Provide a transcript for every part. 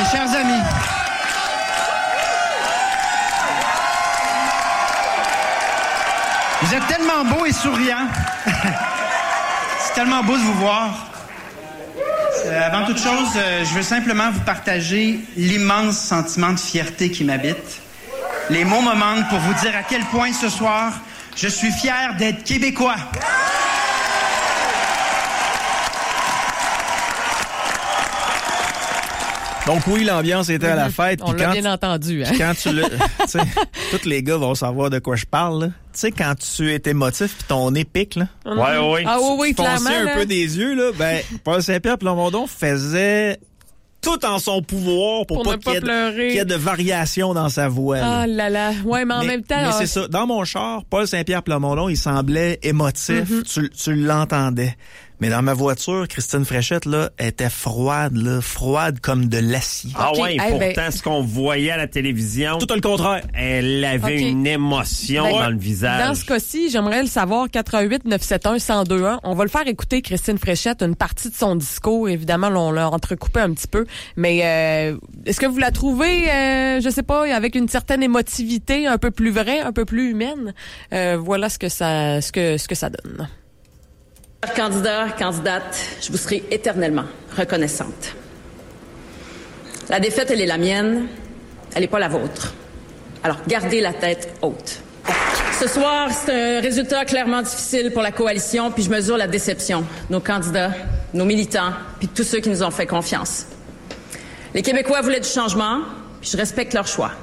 Mes chers amis, vous êtes tellement beaux et souriants. C'est tellement beau de vous voir. Avant toute chose, je veux simplement vous partager l'immense sentiment de fierté qui m'habite. Les mots me manquent pour vous dire à quel point ce soir, je suis fier d'être québécois. Donc oui, l'ambiance était à la fête. On l'a bien entendu. Hein? Quand tu le, tous les gars vont savoir de quoi je parle. Tu sais, quand tu es émotif puis ton nez pique, là. Oui. Ah oui, tu clairement. un là. peu des yeux, là. Ben, Paul Saint-Pierre Plamondon faisait tout en son pouvoir pour pas qu'il y ait de variation dans sa voix. Ah là. Ouais, mais en même temps. Mais c'est ça. Dans mon char, Paul Saint-Pierre Plamondon, il semblait émotif. Tu l'entendais. Mais dans ma voiture, Christine Fréchette, là, était froide comme de l'acier. Ah okay. ouais, pourtant, ce qu'on voyait à la télévision... Tout le contraire. Elle avait une émotion dans le visage. Dans ce cas-ci, j'aimerais le savoir, 88-971-1021. On va le faire écouter, Christine Fréchette, une partie de son discours. Évidemment, on l'a entrecoupé un petit peu. Mais est-ce que vous la trouvez, je sais pas, avec une certaine émotivité, un peu plus vraie, un peu plus humaine? Voilà ce que ça donne. Candidat, candidate, je vous serai éternellement reconnaissante. La défaite, elle est la mienne, elle n'est pas la vôtre. Alors, gardez la tête haute. Ce soir, c'est un résultat clairement difficile pour la coalition, puis je mesure la déception de nos candidats, nos militants, puis de tous ceux qui nous ont fait confiance. Les Québécois voulaient du changement, puis je respecte leur choix.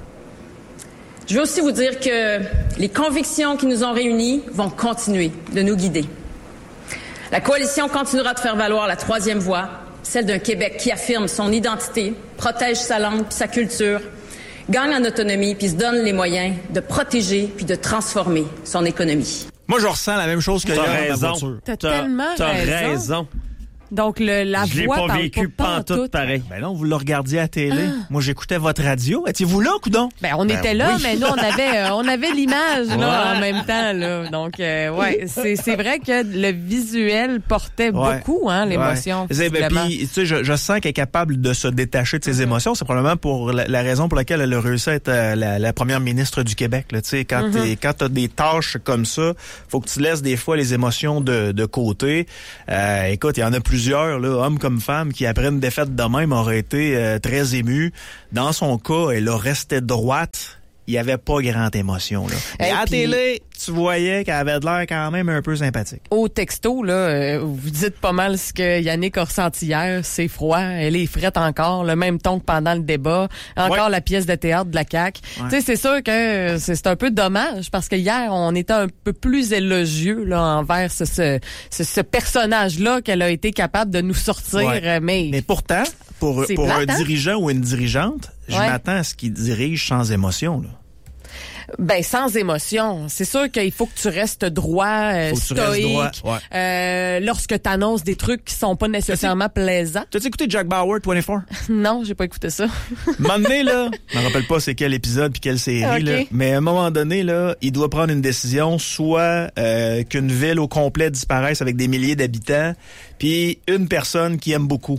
Je veux aussi vous dire que les convictions qui nous ont réunis vont continuer de nous guider. La coalition continuera de faire valoir la troisième voie, celle d'un Québec qui affirme son identité, protège sa langue puis sa culture, gagne en autonomie puis se donne les moyens de protéger puis de transformer son économie. Moi, je ressens la même chose que hier dans ma voiture. T'as tellement raison. Donc, la je voix l'ai pas vécu pantoute pareil. Ben non, vous le regardiez à la télé. Moi, j'écoutais votre radio. Étiez-vous là, coudonc? Ben, on était là, oui. mais nous, on avait l'image, là, en même temps, là. Donc, c'est vrai que le visuel portait beaucoup, hein, l'émotion. Puis, tu sais, je sens qu'elle est capable de se détacher de ses émotions. C'est probablement pour la raison pour laquelle elle a réussi à être la première ministre du Québec, là. Tu sais, quand t'as des tâches comme ça, faut que tu laisses des fois les émotions de côté. Écoute, il y en a plusieurs, là, hommes comme femmes, qui après une défaite de même auraient été très émus. Dans son cas, elle a resté droite. Il n'y avait pas grande émotion, là. Et à la télé, tu voyais qu'elle avait de l'air quand même un peu sympathique. Au texto, là, vous dites pas mal ce que Yannick a ressenti hier. C'est froid, elle est frette encore, le même ton que pendant le débat. Encore la pièce de théâtre de la CAQ. Tu sais, c'est sûr que c'est un peu dommage parce que hier, on était un peu plus élogieux là envers ce personnage-là qu'elle a été capable de nous sortir. Mais pourtant, pour un dirigeant ou une dirigeante, je m'attends à ce qu'il dirige sans émotion, là. Ben, sans émotion. C'est sûr qu'il faut que tu restes droit, stoïque. Lorsque tu annonces des trucs qui sont pas nécessairement plaisants. T'as-tu écouté Jack Bauer 24? Non, j'ai pas écouté ça. Un moment donné, là, je me rappelle pas c'est quel épisode puis quelle série, là, mais à un moment donné, là, il doit prendre une décision, soit qu'une ville au complet disparaisse avec des milliers d'habitants, puis une personne qui aime beaucoup.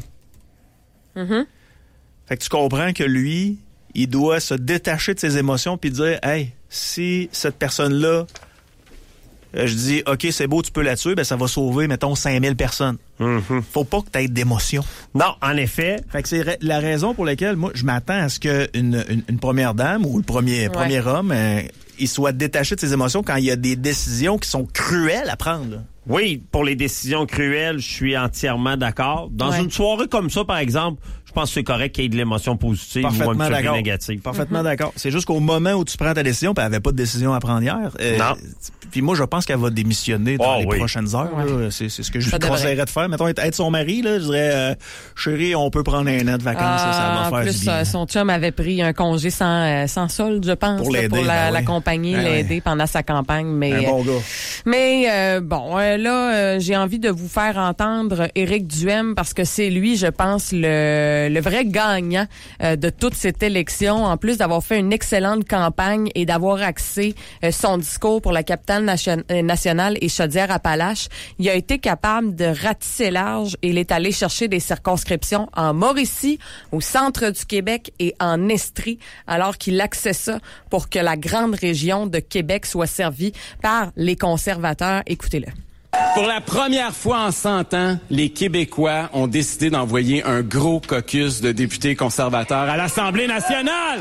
Fait que tu comprends que lui, il doit se détacher de ses émotions puis dire, hey, si cette personne-là, je dis, OK, c'est beau, tu peux la tuer, ben ça va sauver, mettons, 5000 personnes. Faut pas que tu aies d'émotion. Non, en effet. Fait que c'est la raison pour laquelle, moi, je m'attends à ce qu'une première dame ou le premier homme, il soit détaché de ses émotions quand il y a des décisions qui sont cruelles à prendre, là. Oui, pour les décisions cruelles, je suis entièrement d'accord. Dans une soirée comme ça, par exemple, je pense que c'est correct qu'il y ait de l'émotion positive ou un petit peu négative. Parfaitement d'accord. C'est juste qu'au moment où tu prends ta décision, puis elle avait pas de décision à prendre hier. Non. Puis moi, je pense qu'elle va démissionner dans les prochaines heures. Là. C'est ce que je lui conseillerais de faire. Mettons, être son mari, là, je dirais, chérie, on peut prendre un an de vacances, ça va faire du bien. Son chum avait pris un congé sans solde, je pense, pour l'accompagner, l'aider pendant sa campagne. Mais, un bon gars. Mais là, là, j'ai envie de vous faire entendre Éric Duhem parce que c'est lui, je pense, le vrai gagnant de toute cette élection, en plus d'avoir fait une excellente campagne et d'avoir axé son discours pour la capitale nationale et Chaudière-Appalaches. Il a été capable de ratisser large et il est allé chercher des circonscriptions en Mauricie, au centre du Québec et en Estrie, alors qu'il axait ça pour que la grande région de Québec soit servie par les conservateurs. Écoutez-le. Pour la première fois en 100 ans, les Québécois ont décidé d'envoyer un gros caucus de députés conservateurs à l'Assemblée nationale.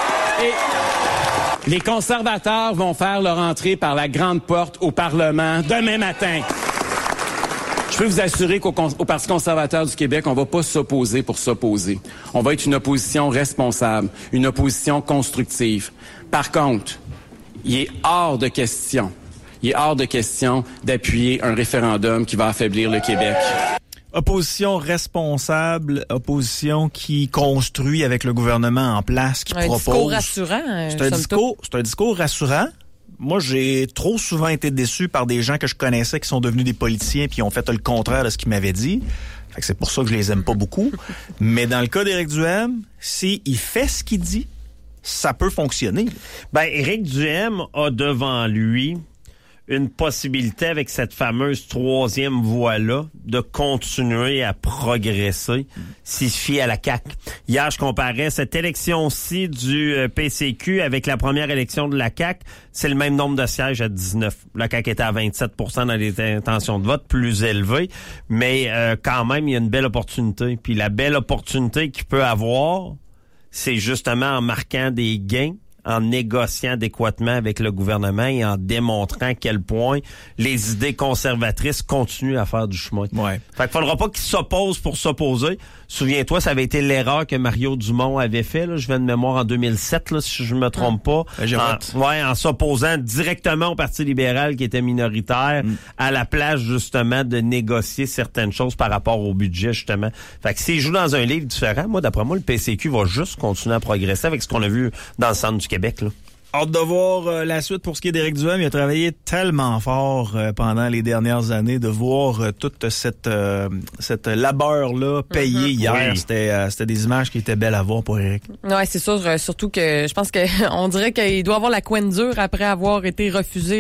Et les conservateurs vont faire leur entrée par la grande porte au Parlement demain matin. Je peux vous assurer qu'au Parti conservateur du Québec, on va pas s'opposer pour s'opposer. On va être une opposition responsable, une opposition constructive. Par contre, il est hors de question d'appuyer un référendum qui va affaiblir le Québec. Opposition responsable, opposition qui construit avec le gouvernement en place, qui propose. Discours rassurant. C'est un discours rassurant. Moi, j'ai trop souvent été déçu par des gens que je connaissais qui sont devenus des politiciens puis ont fait le contraire de ce qu'ils m'avaient dit. Fait que c'est pour ça que je les aime pas beaucoup. Mais dans le cas d'Éric Duhaime, s'il fait ce qu'il dit, ça peut fonctionner. Ben, Éric Duhaime a devant lui une possibilité avec cette fameuse troisième voie-là de continuer à progresser s'il se fie à la CAQ. Hier, je comparais cette élection-ci du PCQ avec la première élection de la CAQ. C'est le même nombre de sièges à 19. La CAQ était à 27% dans les intentions de vote, plus élevées. Mais quand même, il y a une belle opportunité. Puis la belle opportunité qu'il peut avoir, c'est justement en marquant des gains, en négociant adéquatement avec le gouvernement et en démontrant à quel point les idées conservatrices continuent à faire du chemin. Ouais. Fait qu'il faudra pas qu'ils s'opposent pour s'opposer. Souviens-toi, ça avait été l'erreur que Mario Dumont avait fait, là, je viens de mémoire en 2007, là, si je me trompe pas. En s'opposant directement au Parti libéral qui était minoritaire, à la place justement de négocier certaines choses par rapport au budget, justement. Fait que s'il joue dans un livre différent, moi, d'après moi, le PCQ va juste continuer à progresser avec ce qu'on a vu dans le centre du Québec, là. Hâte de voir la suite pour ce qui est d'Éric Duhaime. Il a travaillé tellement fort pendant les dernières années de voir toute cette labeur-là payée hier. Oui. C'était des images qui étaient belles à voir pour Éric. Ouais, c'est sûr. Surtout que je pense que on dirait qu'il doit avoir la couenne dure après avoir été refusé.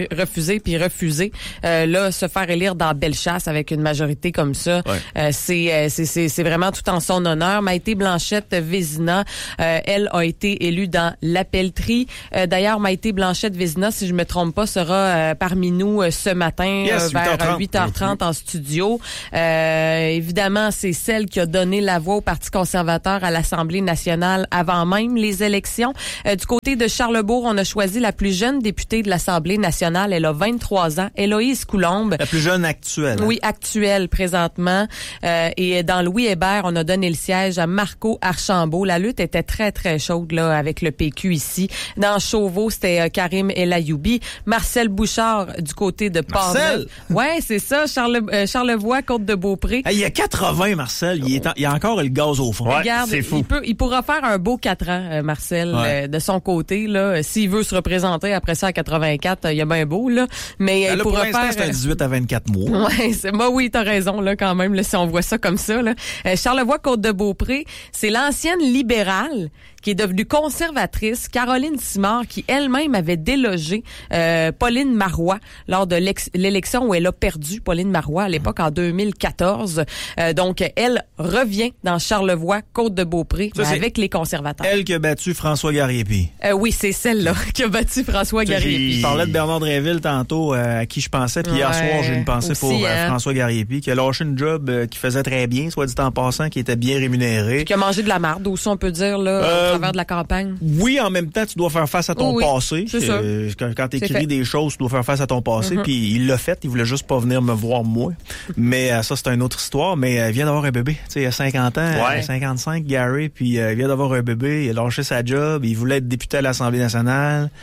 Là, se faire élire dans Bellechasse avec une majorité comme ça, ouais. C'est vraiment tout en son honneur. Maïté Blanchette-Vézina, elle a été élue dans la pelleterie. D'ailleurs, Maïté Blanchette-Vézina, si je me trompe pas, sera parmi nous ce matin vers 8h30 en studio. Évidemment, c'est celle qui a donné la voix au Parti conservateur à l'Assemblée nationale avant même les élections. Du côté de Charlesbourg, on a choisi la plus jeune députée de l'Assemblée nationale. Elle a 23 ans, Héloïse Coulombe. La plus jeune actuelle. Oui, actuelle présentement. Et dans Louis Hébert, on a donné le siège à Marco Archambault. La lutte était très, très chaude là avec le PQ ici. Dans Chauveau, c'était Karim El Ayoubi. Marcel Bouchard du côté de Port-Neuf. Ouais, c'est ça. Charlevoix, Côte-de-Beaupré. Il y a 80, Marcel. Il y a encore le gaz au fond. Ouais, regarde, c'est fou. Il pourra faire un beau 4 ans, Marcel, de son côté. Là, s'il veut se représenter après ça à 84, il y a bien beau. Là, mais il pourra faire... c'est un 18 à 24 mois. Ouais, oui, t'as raison là quand même, là, si on voit ça comme ça. Là. Charlevoix, Côte-de-Beaupré, c'est l'ancienne libérale qui est devenue conservatrice, Caroline Simard, qui elle-même avait délogé Pauline Marois lors de l'élection où elle a perdu, Pauline Marois, à l'époque en 2014. Donc, elle revient dans Charlevoix, Côte-de-Beaupré, avec les conservateurs. Elle qui a battu François Gariépy. Oui, c'est celle-là qui a battu François Gariépy. Je parlais de Bernard Dréville tantôt, à qui je pensais, puis hier soir, j'ai une pensée aussi, pour François Gariépy, qui a lâché une job qui faisait très bien, soit dit en passant, qui était bien rémunéré. Puis qui a mangé de la marde aussi, on peut dire, là, au travers de la campagne. Oui, en même temps, tu dois faire face à ton passé. C'est ça. Quand tu écris des choses, tu dois faire face à ton passé. Puis il l'a fait, il voulait juste pas venir me voir moi. Mais ça, c'est une autre histoire. Mais il vient d'avoir un bébé. Tu sais, il a 50 ans, 55, Gary, puis il vient d'avoir un bébé, il a lâché sa job, il voulait être député à l'Assemblée nationale.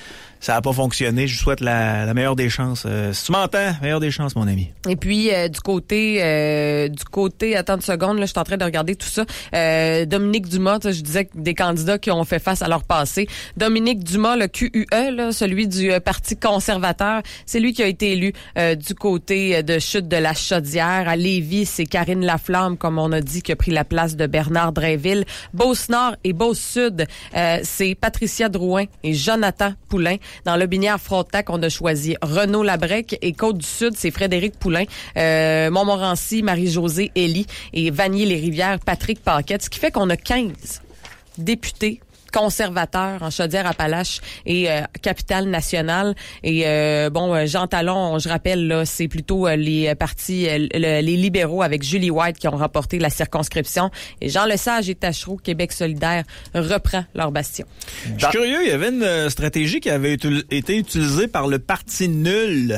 ça a pas fonctionné. Je vous souhaite la meilleure des chances. Si tu m'entends, meilleure des chances, mon ami. Et puis, du côté, attends une seconde, là, je suis en train de regarder tout ça. Dominique Dumas, je disais des candidats qui ont fait face à leur passé. Dominique Dumas, le QUE, là, celui du Parti conservateur, c'est lui qui a été élu du côté de Chute de la Chaudière. À Lévis, c'est Karine Laflamme, comme on a dit, qui a pris la place de Bernard Drainville. Beauce-Nord et Beauce-Sud, c'est Patricia Drouin et Jonathan Poulain. Dans le Binière-Frontenac, on a choisi Renaud Labrec et Côte-du-Sud, c'est Frédéric Poulain. Montmorency, Marie-Josée Elie et Vanier-les-Rivières, Patrick Paquette. Ce qui fait qu'on a 15 députés conservateurs en Chaudière-Appalaches et Capitale-Nationale. Et Jean Talon, je rappelle, là, c'est plutôt les partis, les libéraux avec Julie White qui ont remporté la circonscription. Et Jean Lesage et Tachereau, Québec solidaire, reprend leur bastion. Je suis curieux, il y avait une stratégie qui avait été utilisée par le Parti nul.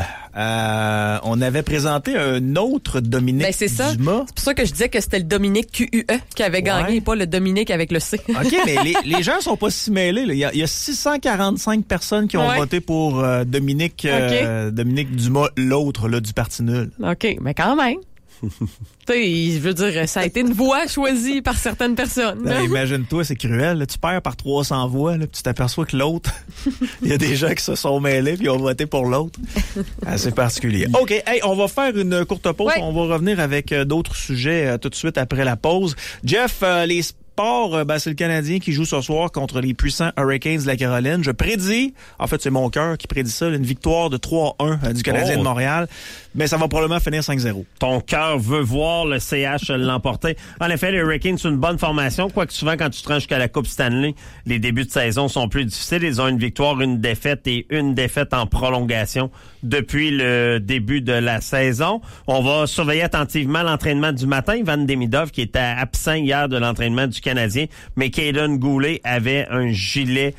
On avait présenté un autre Dominique c'est ça. Dumas. C'est pour ça que je disais que c'était le Dominique QUE qui avait gagné et pas le Dominique avec le C. OK, mais les gens sont pas si mêlés. Là. Il y a 645 personnes qui ont voté pour Dominique Dumas, l'autre là, du Parti nul. OK, mais quand même. Tu sais, je veux dire, ça a été une voix choisie par certaines personnes. Ben, imagine-toi, c'est cruel. Là. Tu perds par 300 voix, là, puis tu t'aperçois que l'autre, il y a des gens qui se sont mêlés puis ont voté pour l'autre. C'est particulier. OK, hey, on va faire une courte pause. Ouais. On va revenir avec d'autres sujets tout de suite après la pause. Jeff, les sport, c'est le Canadien qui joue ce soir contre les puissants Hurricanes de la Caroline. Je prédis, en fait, c'est mon cœur qui prédit ça, une victoire de 3-1 du Canadien de Montréal. Mais ça va probablement finir 5-0. Ton cœur veut voir le CH l'emporter. En effet, les Hurricanes, c'est une bonne formation. Quoique souvent, quand tu te rends jusqu'à la Coupe Stanley, les débuts de saison sont plus difficiles. Ils ont une victoire, une défaite et une défaite en prolongation depuis le début de la saison. On va surveiller attentivement l'entraînement du matin. Ivan Demidov, qui était absent hier de l'entraînement du Canadien, mais Caden Goulet avait un gilet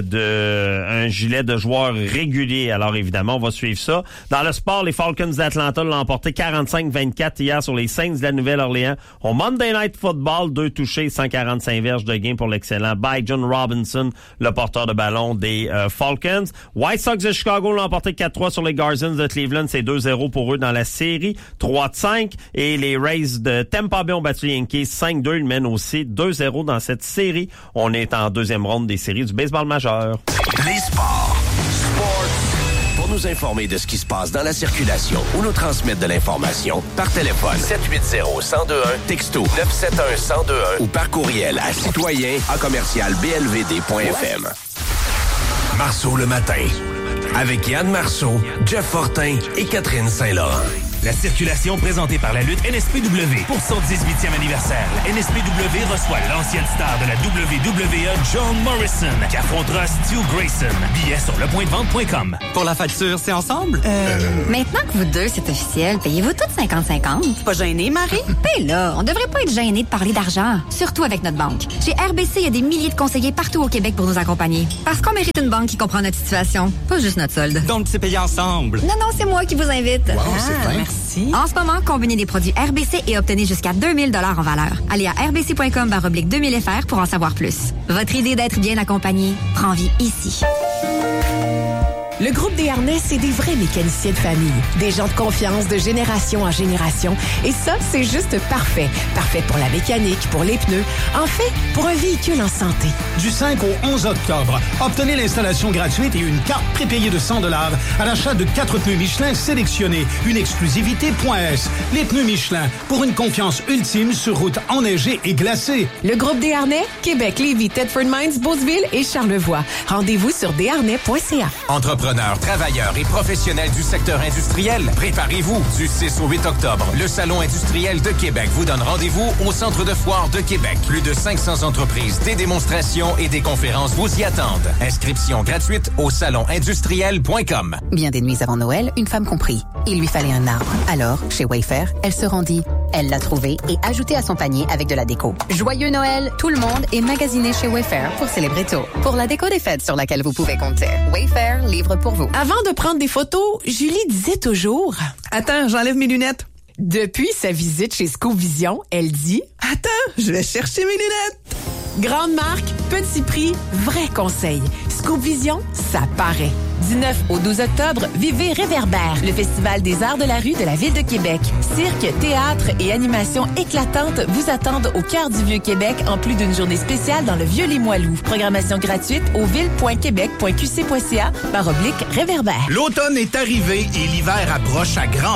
de joueur régulier. Alors évidemment, on va suivre ça. Dans le sport, les Falcons d'Atlanta l'ont emporté 45-24 hier sur les Saints de la Nouvelle-Orléans. Au Monday Night Football, 2 touchés, 145 verges de gain pour l'excellent Bijan Robinson, le porteur de ballon des Falcons. White Sox de Chicago l'ont emporté 4-3 sur les Guardians de Cleveland. C'est 2-0 pour eux dans la série. 3-5. Et les Rays de Tampa Bay ont battu les Yankees 5-2. Ils mènent aussi 2-0 dans cette série. On est en deuxième ronde des séries du baseball majeur. Les sports. Pour nous informer de ce qui se passe dans la circulation ou nous transmettre de l'information, par téléphone 780-1021, texto 971-1021 ou par courriel à citoyen@blvd.fm. Marceau le matin. Avec Yann Marceau, Jeff Fortin et Catherine Saint-Laurent. La circulation présentée par la lutte NSPW pour son 18e anniversaire. La NSPW reçoit l'ancienne star de la WWE, John Morrison, qui affrontera Stu Grayson. Billets sur lepointdevente.com. Pour la facture, c'est ensemble? Maintenant que vous deux, c'est officiel, payez-vous toutes 50-50? Pas gêné, Marie? Ben là, on devrait pas être gêné de parler d'argent. Surtout avec notre banque. Chez RBC, il y a des milliers de conseillers partout au Québec pour nous accompagner. Parce qu'on mérite une banque qui comprend notre situation, pas juste notre solde. Donc, c'est payé ensemble? Non, c'est moi qui vous invite. Wow, c'est fin. Merci. En ce moment, combinez des produits RBC et obtenez jusqu'à 2000 $ en valeur. Allez à rbc.com/2000fr pour en savoir plus. Votre idée d'être bien accompagné prend vie ici. Le groupe Desharnais, c'est des vrais mécaniciens de famille. Des gens de confiance de génération en génération. Et ça, c'est juste parfait. Parfait pour la mécanique, pour les pneus. En fait, pour un véhicule en santé. Du 5 au 11 octobre, obtenez l'installation gratuite et une carte prépayée de 100 $ à l'achat de 4 pneus Michelin sélectionnés. Une exclusivité .S. Les pneus Michelin, pour une confiance ultime sur route enneigée et glacée. Le groupe Desharnais, Québec, Lévis, Thetford Mines, Beauceville et Charlevoix. Rendez-vous sur desharnais.ca. Entrepreneurs, travailleurs et professionnels du secteur industriel, préparez-vous. Du 6 au 8 octobre, le Salon industriel de Québec vous donne rendez-vous au Centre de foire de Québec. Plus de 500 entreprises, des démonstrations et des conférences vous y attendent. Inscription gratuite au salonindustriel.com. Bien des nuits avant Noël, une femme comprit. Il lui fallait un arbre. Alors, chez Wayfair, elle se rendit. Elle l'a trouvé et ajouté à son panier avec de la déco. Joyeux Noël, tout le monde est magasiné chez Wayfair pour célébrer tôt. Pour la déco des fêtes sur laquelle vous pouvez compter. Wayfair livre pour vous. Avant de prendre des photos, Julie disait toujours... Attends, j'enlève mes lunettes. Depuis sa visite chez Scoop Vision, elle dit... Attends, je vais chercher mes lunettes. Grande marque, petit prix, vrai conseil. Scoop Vision, ça paraît. Du 9 au 12 octobre, vivez Réverbère, le festival des arts de la rue de la Ville de Québec. Cirque, théâtre et animations éclatantes vous attendent au cœur du Vieux-Québec en plus d'une journée spéciale dans le Vieux-Limoilou. Programmation gratuite au ville.québec.qc.ca/Réverbère. L'automne est arrivé et l'hiver approche à grands